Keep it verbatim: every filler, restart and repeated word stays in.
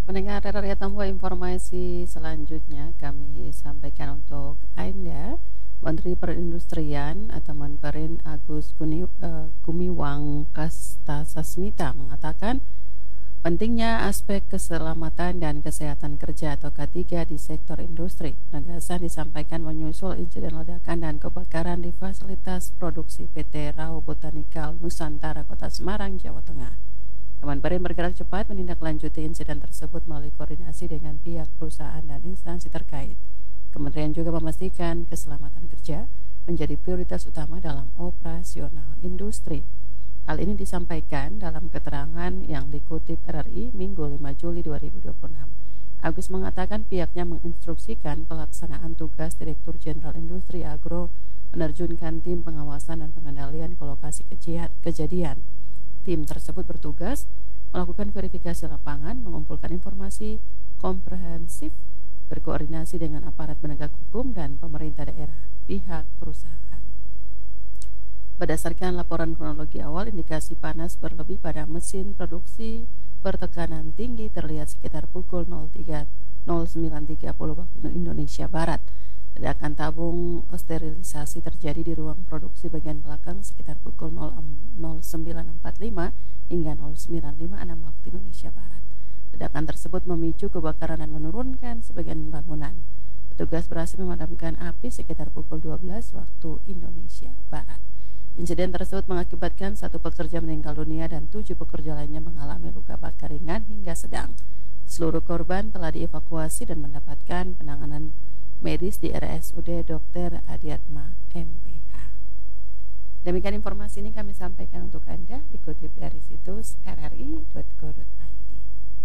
Pendengar R R I Tambua, informasi selanjutnya kami sampaikan untuk Anda. Menteri Perindustrian atau Menperin Agus Guni, uh, Gumiwang Kastasasmita mengatakan pentingnya aspek keselamatan dan kesehatan kerja atau K tiga di sektor industri. Penegasan disampaikan menyusul insiden ledakan dan kebakaran di fasilitas produksi P T Rao Botanikal Nusantara Kota Semarang, Jawa Tengah. Kemenperin bergerak cepat menindaklanjuti insiden tersebut melalui koordinasi dengan pihak perusahaan dan instansi terkait. Kementerian juga memastikan keselamatan kerja menjadi prioritas utama dalam operasional industri. Hal ini disampaikan dalam keterangan yang dikutip R R I Minggu lima Juli dua ribu dua puluh enam. Agus mengatakan pihaknya menginstruksikan pelaksanaan tugas Direktur Jenderal Industri Agro menerjunkan tim pengawasan dan pengendalian ke lokasi kejadian. Tim tersebut bertugas melakukan verifikasi lapangan, mengumpulkan informasi komprehensif, berkoordinasi dengan aparat penegak hukum dan pemerintah daerah, pihak perusahaan. Berdasarkan laporan kronologi awal, indikasi panas berlebih pada mesin produksi bertekanan tinggi terlihat sekitar pukul nol tiga nol sembilan tiga puluh waktu Indonesia Barat. Ledakan tabung sterilisasi terjadi di ruang produksi bagian belakang sekitar pukul nol sembilan empat lima hingga nol sembilan lima enam waktu Indonesia Barat. Ledakan tersebut memicu kebakaran dan menurunkan sebagian bangunan. Petugas berhasil memadamkan api sekitar pukul dua belas waktu Indonesia Barat. Insiden tersebut mengakibatkan satu pekerja meninggal dunia dan tujuh pekerja lainnya mengalami luka bakar ringan hingga sedang. Seluruh korban telah dievakuasi dan mendapatkan penanganan medis di R S U D Dokter Adiatma M P H. Demikian informasi ini kami sampaikan untuk Anda, dikutip dari situs r r i titik co titik